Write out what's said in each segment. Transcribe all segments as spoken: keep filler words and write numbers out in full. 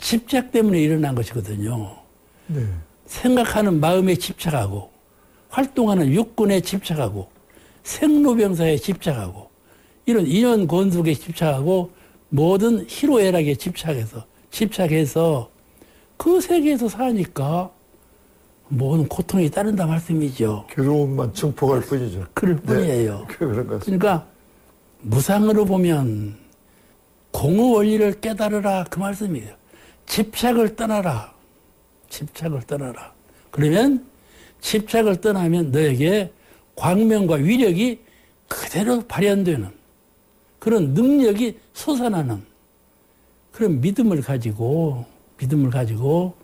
집착 때문에 일어난 것이거든요. 네. 생각하는 마음에 집착하고 활동하는 육군에 집착하고 생로병사에 집착하고 이런 인연 권속에 집착하고 모든 희로애락에 집착해서 집착해서 그 세계에서 사니까 모든 고통이 따른다 말씀이죠. 괴로움만 증폭할 뿐이죠. 그럴 뿐이에요. 네, 그런 것 그러니까 무상으로 보면 공의 원리를 깨달으라 그 말씀이에요. 집착을 떠나라. 집착을 떠나라. 그러면 집착을 떠나면 너에게 광명과 위력이 그대로 발현되는 그런 능력이 솟아나는 그런 믿음을 가지고 믿음을 가지고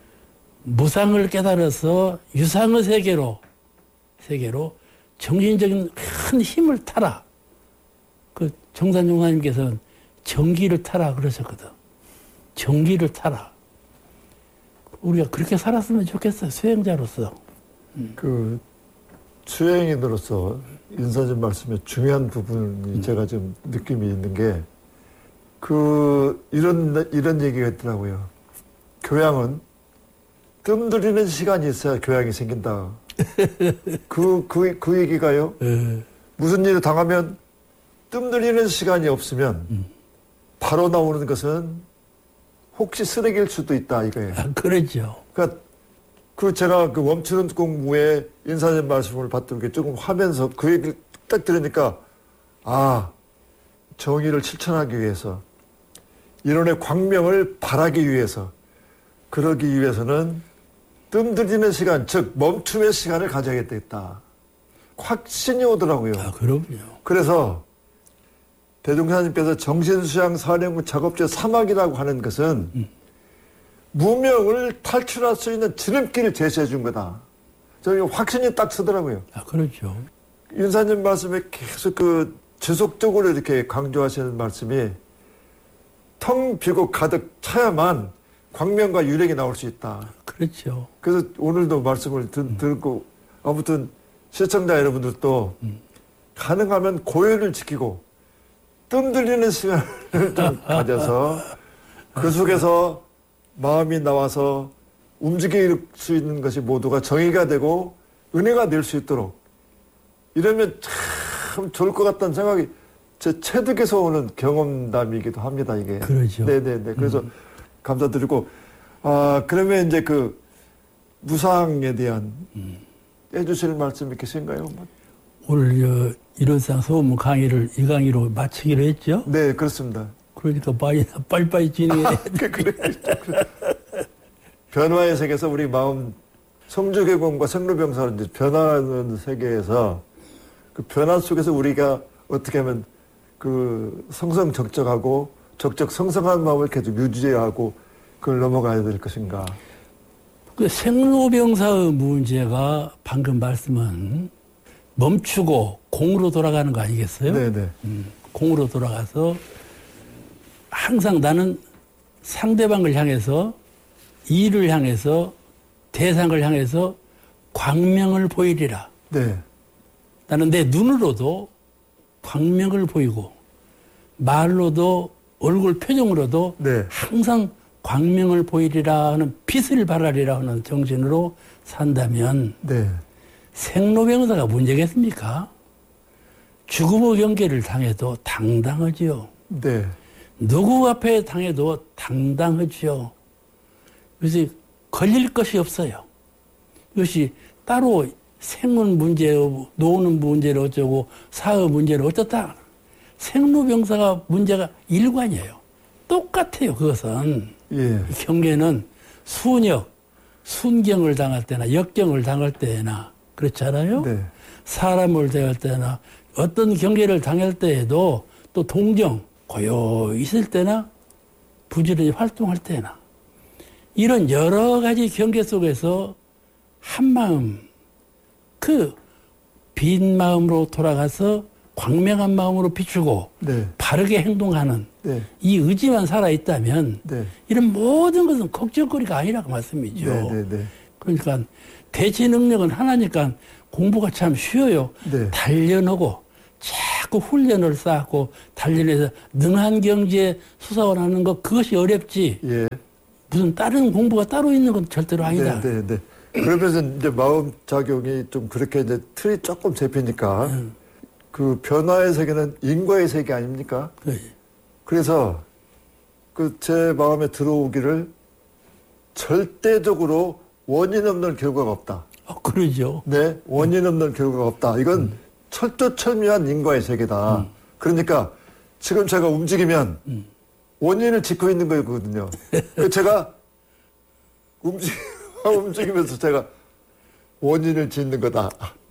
무상을 깨달아서 유상의 세계로 세계로 정신적인 큰 힘을 타라. 그 정산종사님께서는 정기를 타라 그러셨거든. 정기를 타라. 우리가 그렇게 살았으면 좋겠어요. 수행자로서. 그 수행인으로서 인사님 말씀에 중요한 부분이 음. 제가 좀 느낌이 있는 게 그 이런 이런 얘기가 있더라고요. 교양은 뜸들이는 시간이 있어야 교양이 생긴다. 그, 그, 그 얘기가요. 에. 무슨 일을 당하면 뜸들이는 시간이 없으면 음. 바로 나오는 것은 혹시 쓰레기일 수도 있다 이거예요. 아, 그렇죠. 그러니까 그 제가 그 멈추는 공부에 인사님 말씀을 받들게 조금 하면서 그 얘기를 딱 들으니까 아 정의를 실천하기 위해서 이론의 광명을 바라기 위해서 그러기 위해서는 뜸들이는 시간 즉 멈춤의 시간을 가져야겠다. 확신이 오더라고요. 아 그럼요. 그래서 대종사님께서 정신수양 사령부 작업제 삼 학이라고 하는 것은 음. 무명을 탈출할 수 있는 지름길을 제시해 준 거다. 저는 확신이 딱 서더라고요. 아, 그렇죠. 윤사님 말씀에 계속 그 지속적으로 이렇게 강조하시는 말씀이 텅 비고 가득 차야만 광명과 유력이 나올 수 있다. 그렇죠. 그래서 오늘도 말씀을 듣, 음. 듣고 아무튼 시청자 여러분들도 음. 가능하면 고요를 지키고 뜸 들리는 시간을 좀 가져서 그 속에서 마음이 나와서 움직일 수 있는 것이 모두가 정의가 되고 은혜가 될 수 있도록 이러면 참 좋을 것 같다는 생각이 제 체득에서 오는 경험담이기도 합니다, 이게. 그렇죠. 네네네. 그래서 음. 감사드리고, 아, 그러면 이제 그 무상에 대한 음. 해주실 말씀이 계신가요? 오늘 저 일원상 소문 강의를 이 강의로 마치기로 했죠? 네, 그렇습니다. 그러니까 빨리, 빨리빨리 진행해. 아, 그래. 변화의 세계에서 우리 마음, 성주개공과 생로병사로 이제 변화하는 세계에서 그 변화 속에서 우리가 어떻게 하면 그 성성적적하고 적적성성한 마음을 계속 유지하고 그걸 넘어가야 될 것인가. 그 생로병사의 문제가 방금 말씀은 멈추고 공으로 돌아가는 거 아니겠어요? 네네. 음, 공으로 돌아가서 항상 나는 상대방을 향해서 이를 향해서 대상을 향해서 광명을 보이리라. 네. 나는 내 눈으로도 광명을 보이고 말로도 얼굴 표정으로도 네. 항상 광명을 보이리라 하는 빛을 발하리라 하는 정신으로 산다면 네. 생로병사가 문제겠습니까? 죽음의 경계를 당해도 당당하지요. 네. 누구 앞에 당해도 당당하지요. 그래서 걸릴 것이 없어요. 이것이 따로 생은 문제, 노는 문제를 어쩌고 사의 문제를 어쩌다. 생로병사가 문제가 일관이에요. 똑같아요. 그것은. 예. 경계는 순역, 순경을 당할 때나 역경을 당할 때나 그렇잖아요. 네. 사람을 대할 때나 어떤 경계를 당할 때에도 또 동정, 고요히 있을 때나 부지런히 활동할 때나 이런 여러 가지 경계 속에서 한마음, 그 빈 마음으로 돌아가서 광명한 마음으로 비추고 네. 바르게 행동하는 네. 이 의지만 살아있다면 네. 이런 모든 것은 걱정거리가 아니라고 말씀이죠. 네. 네. 네. 그러니까 대체 능력은 하나니까 공부가 참 쉬워요. 네. 단련하고 자꾸 훈련을 쌓고 단련해서 능한 경지에 수사원하는 것 그것이 어렵지. 예. 무슨 다른 공부가 따로 있는 건 절대로 아니다. 네, 네, 네. 그러면서 이제 마음 작용이 좀 그렇게 이제 틀이 조금 잡히니까 음. 그 변화의 세계는 인과의 세계 아닙니까? 네. 그래서 그 제 마음에 들어오기를 절대적으로 원인 없는 결과가 없다. 어, 그러죠. 네, 원인 없는 결과가 없다. 이건 음. 철두철미한 인과의 세계다. 음. 그러니까 지금 제가 움직이면 음. 원인을 짓고 있는 거거든요. 제가 움직, 움직이면서 제가 원인을 짓는 거다.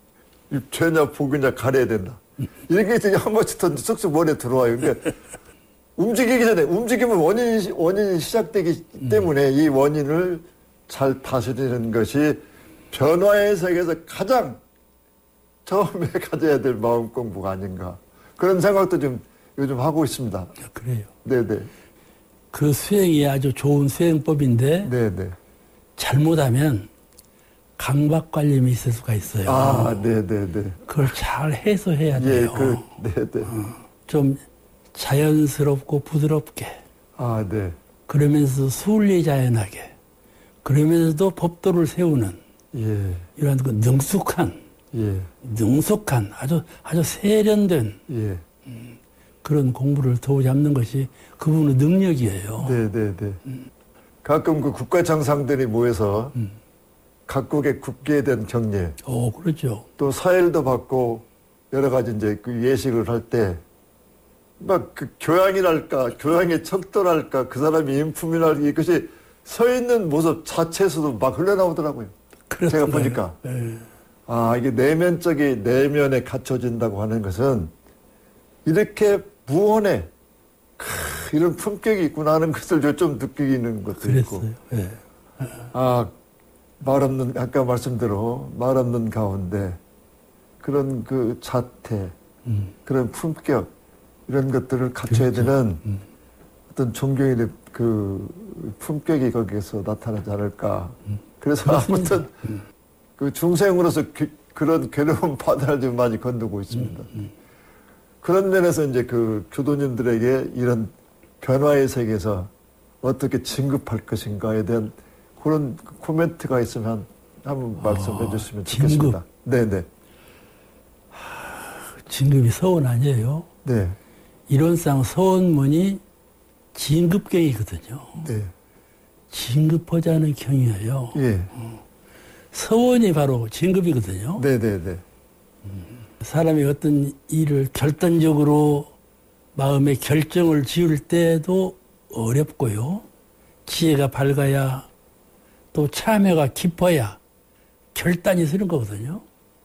죄냐 복이냐 가려야 된다. 이렇게 이제 한 번씩 던지 쏙쏙 머리에 들어와요. 그러니까 움직이기 전에 움직이면 원인이 원인이 시작되기 음. 때문에 이 원인을 잘 다스리는 것이 변화의 세계에서 가장 처음에 가져야 될 마음 공부가 아닌가 그런 생각도 좀 요즘 하고 있습니다. 그래요. 네네. 그 수행이 아주 좋은 수행법인데 네네. 잘못하면 강박관념이 있을 수가 있어요. 아, 네네네. 그걸 잘 해소해야 돼요. 예, 그, 네네. 어, 좀 자연스럽고 부드럽게. 아, 네. 그러면서 순리자연하게. 그러면서도 법도를 세우는. 예. 이런 그 능숙한. 예. 능숙한 아주 아주 세련된. 예. 음, 그런 공부를 도잡는 것이 그분의 능력이에요. 네네네. 음. 가끔 그 국가 장상들이 모여서 음. 각국의 국기에 대한 경례. 오, 그렇죠. 또 사일도 받고 여러 가지 이제 그 예식을 할 때 막 그 교양이랄까, 교양의 척도랄까, 그 사람의 인품이랄까 이것이 서 있는 모습 자체에서도 막 흘러나오더라고요. 제가 보니까. 네. 아, 이게 내면적이 내면에 갖춰진다고 하는 것은 이렇게 무언에 크, 이런 품격이 있구나 하는 것을 좀 느끼는 것도 그랬어요. 있고. 네. 아, 말 없는, 아까 말씀대로 말 없는 가운데 그런 그 자태, 음. 그런 품격, 이런 것들을 갖춰야 그렇죠. 되는 음. 어떤 존경의 그 품격이 거기에서 나타나지 않을까. 음. 그래서 아무튼 음. 그 중생으로서 그, 그런 괴로운 바다를 좀 많이 건너고 있습니다. 음. 음. 그런 면에서 이제 그 교도님들에게 이런 변화의 세계에서 어떻게 진급할 것인가에 대한 그런 코멘트가 있으면 한번 말씀해 어, 주시면 좋겠습니다. 네네. 진급이 서원 아니에요? 네. 이론상 서원문이 진급경이거든요. 네. 진급하자는 경이에요. 예. 어. 서원이 바로 진급이거든요. 네네네. 음. 사람이 어떤 일을 결단적으로 마음의 결정을 지을 때도 어렵고요. 지혜가 밝아야 또 참여가 깊어야 결단이 서는 거거든요.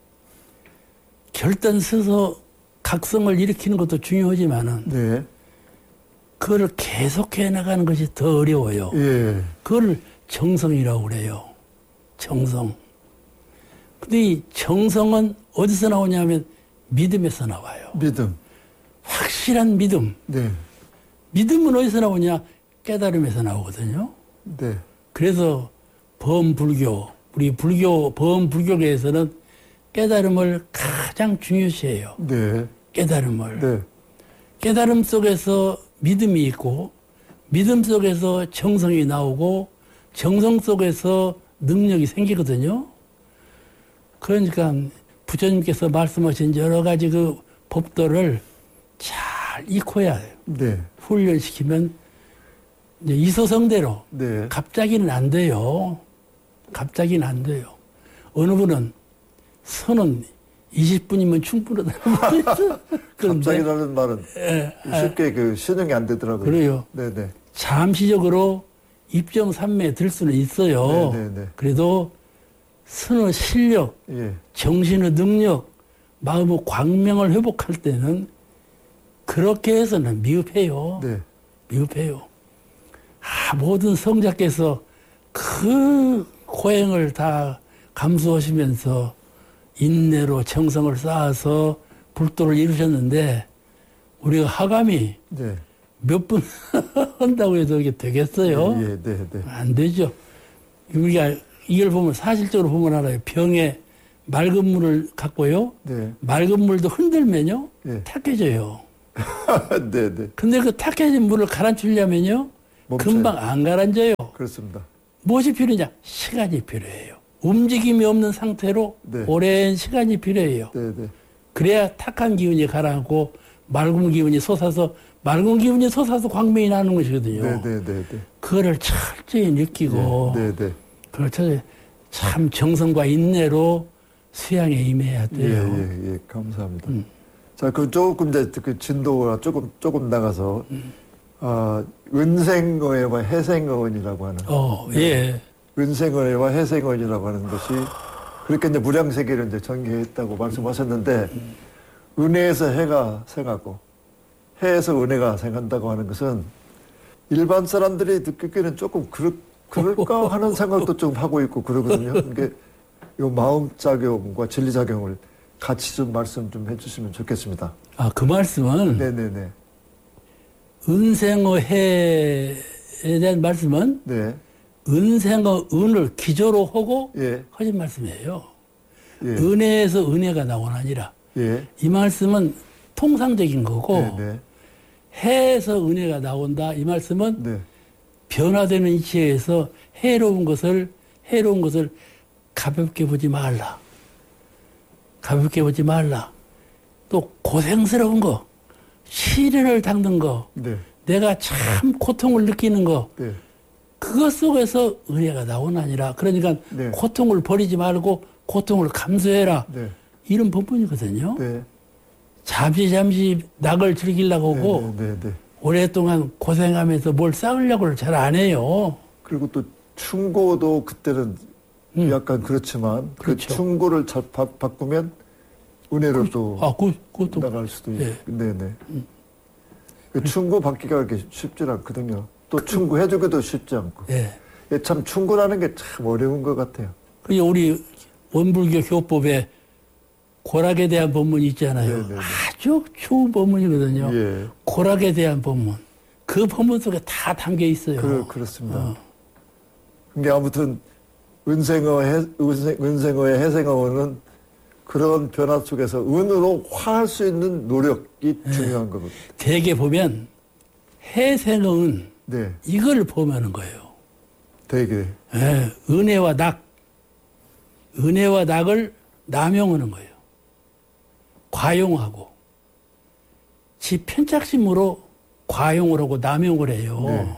결단 서서 각성을 일으키는 것도 중요하지만은 네. 그걸 계속해 나가는 것이 더 어려워요. 예. 그걸 정성이라고 그래요. 정성. 근데 이 정성은 어디서 나오냐면 믿음에서 나와요. 믿음. 확실한 믿음. 네. 믿음은 어디서 나오냐? 깨달음에서 나오거든요. 네. 그래서 범불교, 우리 불교, 범불교계에서는 깨달음을 가장 중요시해요. 네. 깨달음을. 네. 깨달음 속에서 믿음이 있고, 믿음 속에서 정성이 나오고, 정성 속에서 능력이 생기거든요. 그러니까 부처님께서 말씀하신 여러 가지 그 법도를 잘 익혀야 해요. 네. 훈련시키면 이제 이소성대로. 네. 갑자기는 안 돼요. 갑자기는 안 돼요. 어느 분은 선은 이십 분이면 충분하다는 말이 있어. 갑자기라는 말은 예, 쉽게 그 실행이 안 되더라고요. 그래요. 네네. 잠시적으로 입정삼매에 들 수는 있어요. 네네네. 그래도 선의 실력, 예. 정신의 능력, 마음의 광명을 회복할 때는 그렇게 해서는 미흡해요. 네. 미흡해요. 아, 모든 성자께서 그 고행을 다 감수하시면서 인내로 정성을 쌓아서 불도를 이루셨는데 우리가 하감이 네. 몇 분 한다고 해도 이게 되겠어요? 예, 네, 네. 안 되죠. 우리가 이걸 보면 사실적으로 보면 알아요. 병에 맑은 물을 갖고요. 네. 맑은 물도 흔들면요. 네. 탁해져요. 네, 네. 근데 그 탁해진 물을 가라앉히려면요. 멈춰요. 금방 안 가라앉아요. 그렇습니다. 무엇이 필요하냐? 시간이 필요해요. 움직임이 없는 상태로 네. 오랜 시간이 필요해요. 네, 네. 그래야 탁한 기운이 가라앉고 맑은 기운이 솟아서 맑은 기운이 솟아서 광명이 나는 것이거든요. 네, 네, 네, 네. 그거를 철저히 느끼고 네, 네. 그걸 철저히 참 정성과 인내로 수양에 임해야 예, 돼요. 예, 예. 감사합니다. 음. 자, 그 조금 이제 그 진도가 조금 조금 나가서 음. 아, 은생어회와 해생어원이라고 하는 어, 예. 은생어회와 해생어원이라고 하는 것이 그렇게 이제 무량세계를 이제 전개했다고 말씀하셨는데 은혜에서 해가 생하고 해에서 은혜가 생한다고 하는 것은 일반 사람들이 듣기에는 조금 그렇, 그럴까 하는 생각도 좀 하고 있고 그러거든요. 이게 요 마음작용과 진리작용을 같이 좀 말씀 좀 해주시면 좋겠습니다. 아, 그 말씀은 네네네. 은생어 해에 대한 말씀은 네. 은생어 은을 기조로 하고 예. 하신 말씀이에요. 예. 은혜에서 은혜가 나오나 아니라 예. 이 말씀은 통상적인 거고 네네. 해에서 은혜가 나온다 이 말씀은 네. 변화되는 이치에서 해로운 것을 해로운 것을 가볍게 보지 말라. 가볍게 보지 말라. 또 고생스러운 거, 시련을 당는 거, 네. 내가 참 고통을 느끼는 거, 네. 그것 속에서 은혜가 나오나 아니라 그러니까 네. 고통을 버리지 말고 고통을 감수해라. 네. 이런 본분이거든요. 네. 잠시 잠시 낙을 즐기려고 하고 네. 네. 네. 오랫동안 고생하면서 뭘 쌓으려고를 잘 안 해요. 그리고 또 충고도 그때는 음. 약간 그렇지만 그렇죠. 그 충고를 잘 바, 바꾸면 은혜로 또 아, 그, 그것도. 나갈 수도 있고. 예. 네네. 그 충고 받기가 그렇게 쉽지 않거든요. 또 충고해주기도 쉽지 않고. 예. 예, 참 충고라는 게 참 어려운 것 같아요. 그게 우리 원불교 교법에 고락에 대한 법문이 있잖아요. 네네네. 아주 좋은 법문이거든요. 예. 고락에 대한 법문. 그 법문 속에 다 담겨 있어요. 그, 그렇습니다. 어. 근데 아무튼 은생어, 해, 은생, 은생어의 해생어는 그런 변화 속에서 은으로 화할 수 있는 노력이 중요한 거거든요. 대개 보면 해생은 네. 이걸 보면은 거예요. 되게. 예, 은혜와 낙. 은혜와 낙을 남용하는 거예요. 과용하고. 지 편착심으로 과용을 하고 남용을 해요. 네.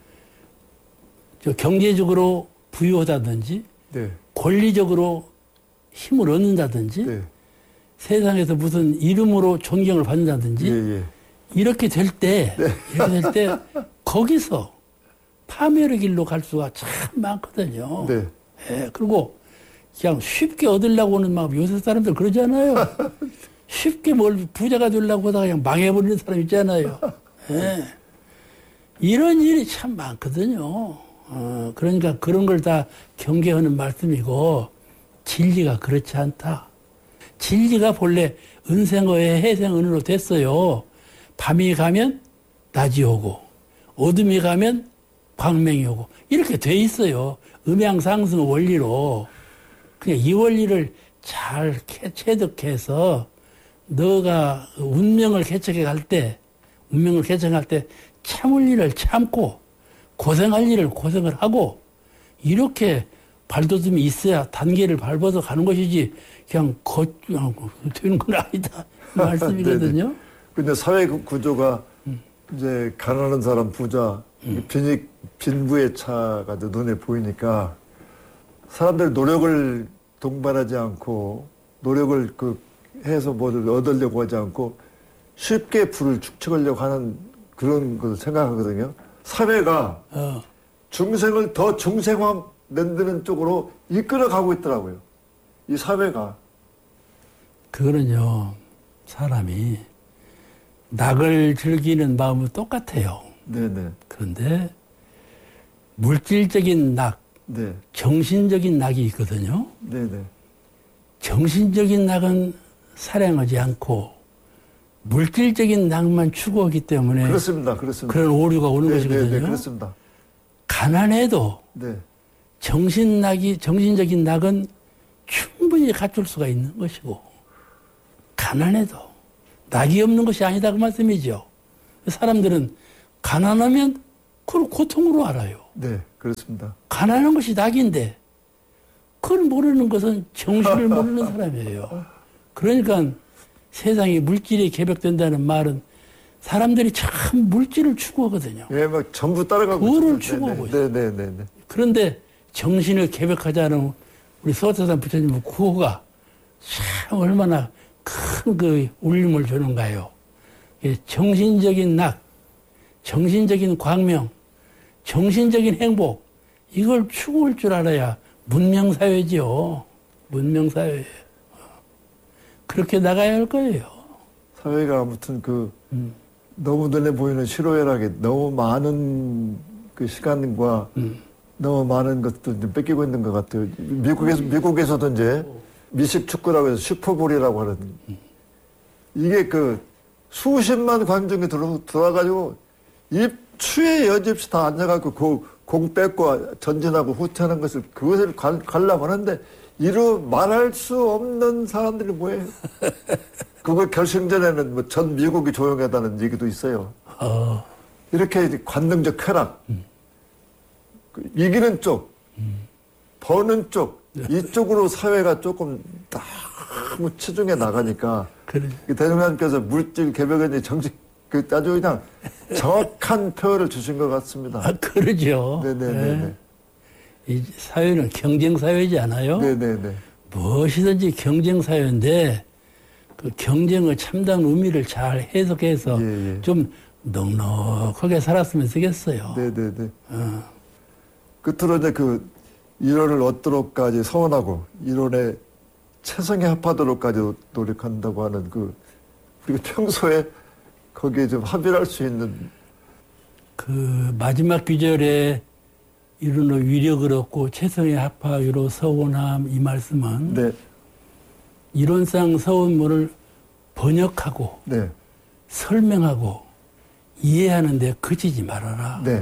저 경제적으로 부유하다든지 네. 권리적으로 힘을 얻는다든지 네. 세상에서 무슨 이름으로 존경을 받는다든지 예, 예. 이렇게 될 때, 네. 이렇게 될 때 거기서 파멸의 길로 갈 수가 참 많거든요. 네. 예, 그리고 그냥 쉽게 얻으려고 하는 막 요새 사람들 그러잖아요. 쉽게 뭘 부자가 되려고 하다가 그냥 망해버리는 사람 있잖아요. 예. 이런 일이 참 많거든요. 어, 그러니까 그런 걸 다 경계하는 말씀이고 진리가 그렇지 않다. 진리가 본래 은생어의 해생은으로 됐어요. 밤이 가면 낮이 오고 어둠이 가면 광명이 오고 이렇게 돼 있어요. 음양상승 원리로. 그냥 이 원리를 잘 체득해서 너가 운명을 개척해 갈 때, 운명을 개척할 때 참을 일을 참고 고생할 일을 고생을 하고 이렇게 발돋움이 있어야 단계를 밟아서 가는 것이지 그냥 걷 되는 건 아니다 이 말씀이거든요. 근데 사회 구조가 음. 이제 가난한 사람 부자 음. 빈익 빈부의 차가 눈에 보이니까 사람들 노력을 동반하지 않고 노력을 그 해서 뭐를 얻으려고 하지 않고 쉽게 부를 축적하려고 하는 그런 것을 생각하거든요. 사회가 어. 중생을 더 중생화 만드는 쪽으로 이끌어가고 있더라고요. 이 사회가. 그거는요. 사람이 낙을 즐기는 마음은 똑같아요. 네네. 그런데 물질적인 낙, 네. 정신적인 낙이 있거든요. 네네. 정신적인 낙은 사랑하지 않고 물질적인 낙만 추구하기 때문에 그렇습니다. 그렇습니다. 그런 오류가 오는 네, 것이거든요. 네, 네, 그렇습니다. 가난해도 네. 정신 낙이 정신적인 낙은 충분히 갖출 수가 있는 것이고 가난해도 낙이 없는 것이 아니다 그 말씀이죠. 사람들은 가난하면 그걸 고통으로 알아요. 네, 그렇습니다. 가난한 것이 낙인데 그걸 모르는 것은 정신을 모르는 사람이에요. 그러니까 세상에 물질이 개벽된다는 말은 사람들이 참 물질을 추구하거든요. 예, 막 전부 따라가고 그거를 있죠. 추구하고 네, 네, 네, 네. 그런데 정신을 개벽하자는 우리 수호타산 부처님의 구호가 참 얼마나 큰 그 울림을 주는가요. 정신적인 낙, 정신적인 광명, 정신적인 행복, 이걸 추구할 줄 알아야 문명사회지요. 문명사회. 그렇게 나가야 할 거예요. 사회가 아무튼 그 음. 너무 눈에 보이는 시로애락에 너무 많은 그 시간과 음. 너무 많은 것들 좀 뺏기고 있는 것 같아요. 미국에서, 미국에서도 이제 미식 축구라고 해서 슈퍼볼이라고 하는 이게 그 수십만 관중이 들어, 들어와가지고 입 추에 여지없이 다 앉아갖고 그 공 뺏고 전진하고 후퇴하는 것을 그것을 관, 관람을 하는데 이루 말할 수 없는 사람들이 뭐예요? 그걸 결승전에는 뭐 전 미국이 조용하다는 얘기도 있어요. 어. 이렇게 이제 관능적 쾌락. 음. 그 이기는 쪽, 음. 버는 쪽, 이쪽으로 사회가 조금 너무 치중해 나가니까 그래. 대통령님께서 물질 개벽에 정식 그 아주 그냥 정확한 표현을 주신 것 같습니다. 아, 그러죠. 네네네. 네. 이 사회는 경쟁 사회지 않아요? 네네네. 무엇이든지 경쟁 사회인데 그 경쟁의 참다운 의미를 잘 해석해서 예, 예. 좀 넉넉하게 살았으면 되겠어요. 네네네. 어. 끝으로 이제 그 이론을 얻도록까지 서원하고 이론에 최성에 합하도록까지 노력한다고 하는 그 우리가 평소에 거기에 좀 합의할 수 있는 그 마지막 귀절에 이르노 위력을 얻고 최성에 합하기로 서원함 이 말씀은 네. 이론상 서원문을 번역하고 네. 설명하고 이해하는 데 그치지 말아라. 네.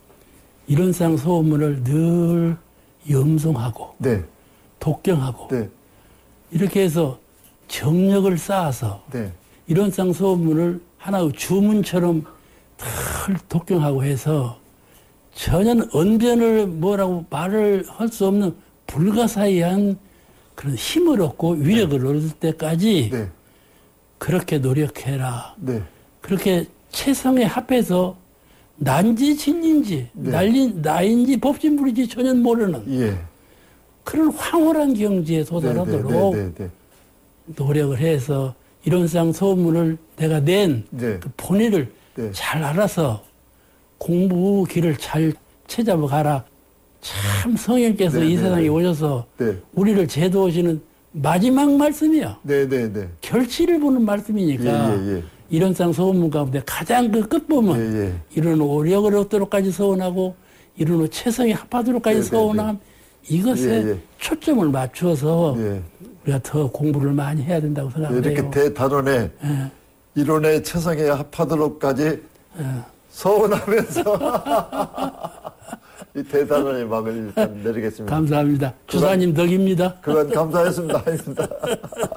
이론상 서원문을 늘 염송하고 네. 독경하고 네. 이렇게 해서 정력을 쌓아서 네. 이론상 서원문을 하나의 주문처럼 늘 독경하고 해서 전혀 언변을 뭐라고 말을 할 수 없는 불가사의한 그런 힘을 얻고 위력을 네. 얻을 때까지 네. 그렇게 노력해라. 네. 그렇게 최성에 합해서 난지 진인지 네. 난리, 나인지 법진불인지 전혀 모르는 예. 그런 황홀한 경지에 도달하도록 네, 네, 네, 네. 노력을 해서 이론상 소문을 내가 낸 네. 그 본의를 네. 잘 알아서 공부 길을 잘 찾아봐 가라. 참 성령께서 네, 이 네, 세상에 네. 오셔서 네. 우리를 제도하시는 마지막 말씀이요. 네, 네, 네. 결실을 보는 말씀이니까 예, 예, 예. 이론상 소문 가운데 가장 그 끝부분 예, 예. 이런 오력을 얻도록까지 서원하고 이런 최성에 합하도록까지 네, 네, 서원함 이것에 예, 예. 초점을 맞추어서 예. 우리가 더 공부를 많이 해야 된다고 생각해요. 이렇게 대단원에 예. 이론의 최성에 합하도록까지 예. 서운하면서 이 대단원의 막을 일단 내리겠습니다. 감사합니다. 주사님 덕입니다. 그건 감사했습니다. 아닙니다.